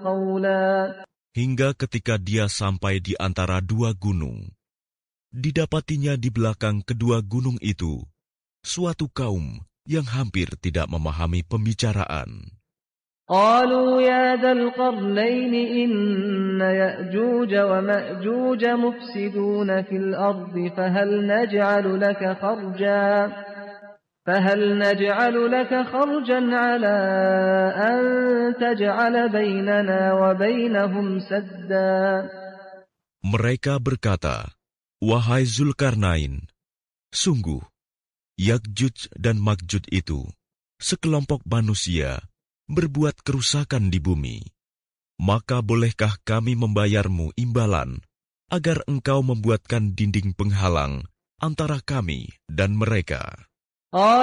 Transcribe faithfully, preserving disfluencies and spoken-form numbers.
Hingga ketika dia sampai di antara dua gunung, didapatinya di belakang kedua gunung itu suatu kaum yang hampir tidak memahami pembicaraan. قالوا يا ذا القرنين إن يأجوج ومأجوج مفسدون في الأرض فهل نجعل لك خرجا فهل نجعل لك خرجا على أن تجعل بيننا وبينهم سدا. Mereka berkata, wahai Zulkarnain, sungguh Ya'juj dan Ma'juj itu sekelompok manusia berbuat kerusakan di bumi. Maka bolehkah kami membayarmu imbalan agar engkau membuatkan dinding penghalang antara kami dan mereka?